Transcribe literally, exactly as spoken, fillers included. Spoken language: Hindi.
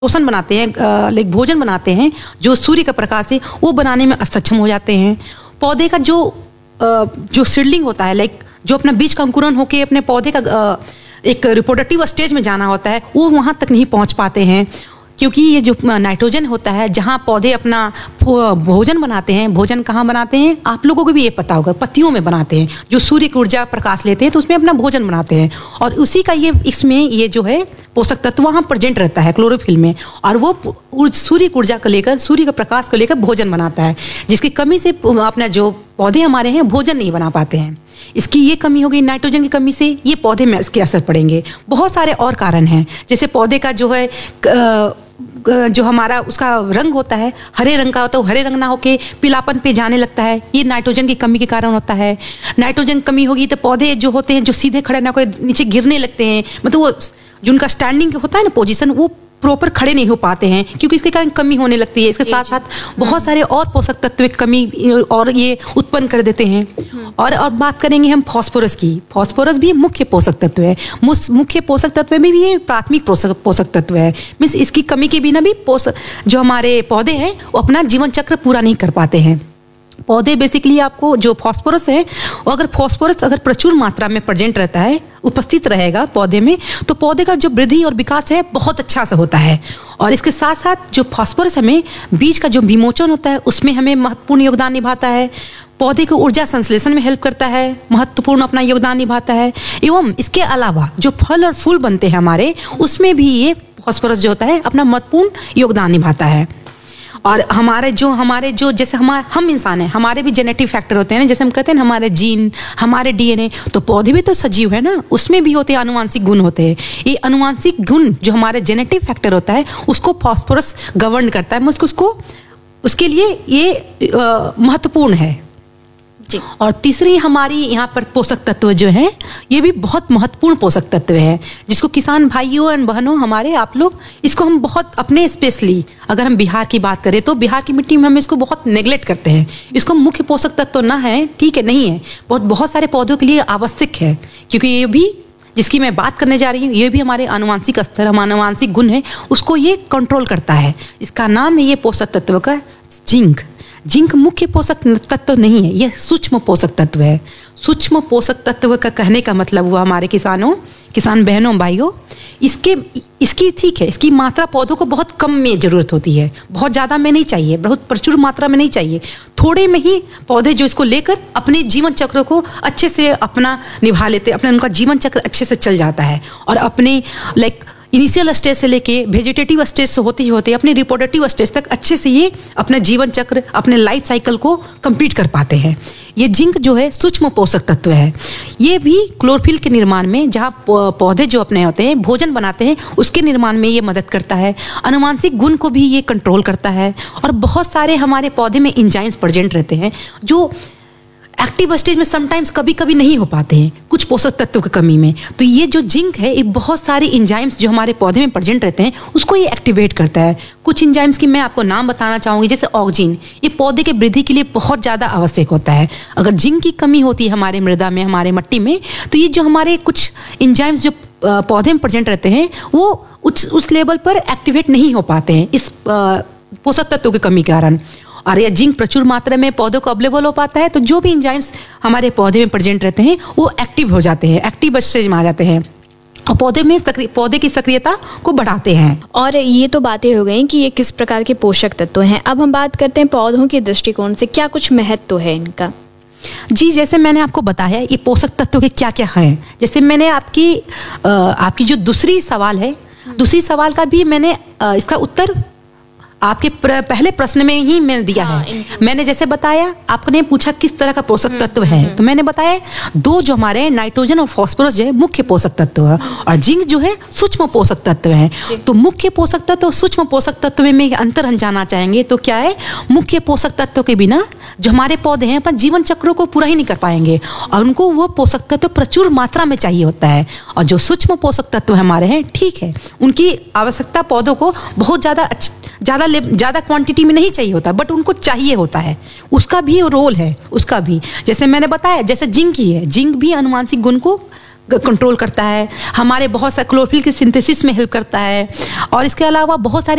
पोषण बनाते हैं, लाइक भोजन बनाते हैं जो सूर्य का प्रकाश है वो बनाने में असक्षम हो जाते हैं। पौधे का जो जो सीडलिंग होता है, लाइक जो अपना बीज का अंकुरन होकर अपने पौधे का एक रिप्रोडक्टिव स्टेज में जाना होता है, वो वहाँ तक नहीं पहुँच पाते हैं, क्योंकि ये जो नाइट्रोजन होता है जहाँ पौधे अपना भोजन बनाते हैं। भोजन कहाँ बनाते हैं आप लोगों को भी ये पता होगा, पत्तियों में बनाते हैं, जो सूर्य की ऊर्जा प्रकाश लेते हैं तो उसमें अपना भोजन बनाते हैं, और उसी का ये इसमें ये जो है पोषक तत्व वहाँ प्रेजेंट रहता है क्लोरोफिल में, और वो सूर्य की ऊर्जा को लेकर, सूर्य के प्रकाश को लेकर भोजन बनाता है, जिसकी कमी से अपना जो पौधे हमारे हैं भोजन नहीं बना पाते हैं। इसकी ये कमी होगी, नाइट्रोजन की कमी से ये पौधे में इसके असर पड़ेंगे। बहुत सारे और कारण हैं, जैसे पौधे का जो है जो हमारा उसका रंग होता है हरे रंग का होता है, वो हरे रंग ना होके पीलापन पे जाने लगता है, ये नाइट्रोजन की कमी के कारण होता है। नाइट्रोजन कमी होगी तो पौधे जो होते हैं जो सीधे खड़े ना होकर नीचे गिरने लगते हैं, मतलब वो जो उनका स्टैंडिंग होता है ना पोजीशन, वो प्रॉपर खड़े नहीं हो पाते हैं, क्योंकि इसके कारण कमी होने लगती है। इसके साथ साथ बहुत सारे और पोषक तत्व की कमी और ये उत्पन्न कर देते हैं। और और बात करेंगे हम फास्फोरस की। फास्फोरस भी मुख्य पोषक तत्व है, मुख्य पोषक तत्व में भी ये प्राथमिक पोषक पोषक तत्व है। मीन्स इसकी कमी के बिना भी पोषक जो हमारे पौधे हैं वो अपना जीवन चक्र पूरा नहीं कर पाते हैं। पौधे बेसिकली आपको जो फास्फोरस है, अगर फास्फोरस अगर प्रचुर मात्रा में प्रेजेंट रहता है, उपस्थित रहेगा पौधे में, तो पौधे का जो वृद्धि और विकास है बहुत अच्छा से होता है। और इसके साथ साथ जो फास्फोरस हमें बीज का जो विमोचन होता है उसमें हमें महत्वपूर्ण योगदान निभाता है। पौधे को ऊर्जा संश्लेषण में हेल्प करता है, महत्वपूर्ण अपना योगदान निभाता है। एवं इसके अलावा जो फल और फूल बनते हैं हमारे, उसमें भी ये फास्फोरस जो होता है अपना महत्वपूर्ण योगदान निभाता है। और हमारे जो हमारे जो जैसे हमारे हम इंसान हैं, हमारे भी जेनेटिक फैक्टर होते हैं ना, जैसे हम कहते हैं ना हमारे जीन, हमारे डीएनए, तो पौधे भी तो सजीव है ना, उसमें भी होते हैं अनुवांशिक गुण होते हैं। ये अनुवांशिक गुण जो हमारे जेनेटिक फैक्टर होता है उसको फास्फोरस गवर्न करता है, उसको उसको उसके लिए ये महत्वपूर्ण है। और तीसरी हमारी यहाँ पर पोषक तत्व जो है ये भी बहुत महत्वपूर्ण पोषक तत्व है, जिसको किसान भाइयों और बहनों हमारे आप लोग इसको हम बहुत अपने स्पेशली अगर हम बिहार की बात करें तो बिहार की मिट्टी में हम इसको बहुत नेग्लेक्ट करते हैं। इसको मुख्य पोषक तत्व ना है, ठीक है, नहीं है, बहुत बहुत सारे पौधों के लिए आवश्यक है, क्योंकि ये भी जिसकी मैं बात करने जा रही हूँ ये भी हमारे आनुवांशिक स्तर, हमारे आनुवांशिक गुण है, उसको ये कंट्रोल करता है। इसका नाम है ये पोषक तत्व का जिंक। जिंक मुख्य पोषक तत्व नहीं है, यह सूक्ष्म पोषक तत्व है। सूक्ष्म पोषक तत्व का कहने का मतलब हुआ हमारे किसानों किसान बहनों भाइयों, इसके इसकी ठीक है, इसकी मात्रा पौधों को बहुत कम में ज़रूरत होती है, बहुत ज़्यादा में नहीं चाहिए, बहुत प्रचुर मात्रा में नहीं चाहिए, थोड़े में ही पौधे जो इसको लेकर अपने जीवन चक्र को अच्छे से अपना निभा लेते, अपना उनका जीवन चक्र अच्छे से चल जाता है, और अपने लाइक इनिशियल स्टेज से लेके वेजिटेटिव स्टेज से होते ही होते अपने रिप्रोडक्टिव स्टेज तक अच्छे से ये अपना जीवन चक्र, अपने लाइफ साइकिल को कंप्लीट कर पाते हैं। ये जिंक जो है सूक्ष्म पोषक तत्व है। ये भी क्लोरोफिल के निर्माण में, जहाँ पौधे जो अपने होते हैं भोजन बनाते हैं, उसके निर्माण में ये मदद करता है। अनुवांशिक गुण को भी ये कंट्रोल करता है, और बहुत सारे हमारे पौधे में एंजाइम्स प्रेजेंट रहते हैं जो एक्टिव स्टेज में समटाइम्स कभी कभी नहीं हो पाते हैं कुछ पोषक तत्वों की कमी में। तो ये जो जिंक है ये बहुत सारे एंजाइम्स जो हमारे पौधे में प्रेजेंट रहते हैं उसको ये एक्टिवेट करता है। कुछ एंजाइम्स की मैं आपको नाम बताना चाहूँगी, जैसे ऑक्जिन, ये पौधे के वृद्धि के लिए बहुत ज़्यादा आवश्यक होता है। अगर जिंक की कमी होती है हमारे मृदा में, हमारे मिट्टी में, तो ये जो हमारे कुछ एंजाइम्स जो पौधे में प्रेजेंट रहते हैं वो उस उस लेवल पर एक्टिवेट नहीं हो पाते हैं इस पोषक तत्वों की कमी के कारण। और यह जिंक प्रचुर मात्रा में पौधों को अवेलेबल हो पाता है तो जो भी एंजाइम्स हमारे पौधे में प्रेजेंट रहते हैं वो एक्टिव हो जाते हैं, एक्टिव स्टेज में आ जाते हैं, और पौधे में सक्रिय पौधे की सक्रियता को बढ़ाते हैं। और ये तो बातें हो गई कि ये किस प्रकार के पोषक तत्व हैं। अब हम बात करते हैं पौधों के दृष्टिकोण से क्या कुछ महत्व है इनका। जी, जैसे मैंने आपको बताया ये पोषक तत्व के क्या क्या हैं। जैसे मैंने आपकी आपकी जो दूसरी सवाल है, दूसरी सवाल का भी मैंने इसका उत्तर आपके प्र, पहले प्रश्न में ही मैंने दिया हाँ, है। मैंने जैसे बताया, आपने पूछा किस तरह का पोषक तत्व है, तो मैंने बताया दो जो हमारे नाइट्रोजन और फास्फोरस जो है मुख्य पोषक तत्व है, और जिंक जो है सूक्ष्म पोषक तत्व है। तो मुख्य पोषक तत्व और सूक्ष्म पोषक तत्व में, में अंतर हम जानना चाहेंगे तो क्या है, मुख्य पोषक तत्व के बिना जो हमारे पौधे हैं अपन जीवन चक्रों को पूरा ही नहीं कर पाएंगे, और उनको वो पोषक तत्व प्रचुर मात्रा में चाहिए होता है। और जो सूक्ष्म पोषक तत्व हमारे हैं, ठीक है, उनकी आवश्यकता पौधों को बहुत ज़्यादा ज़्यादा ज़्यादा क्वांटिटी में नहीं चाहिए होता, बट उनको चाहिए होता है, उसका भी रोल है, उसका भी। जैसे मैंने बताया, जैसे जिंक ही है, जिंक भी आनुवांशिक गुण को कंट्रोल करता है, हमारे बहुत सारे क्लोरोफिल की सिंथेसिस में हेल्प करता है, और इसके अलावा बहुत सारे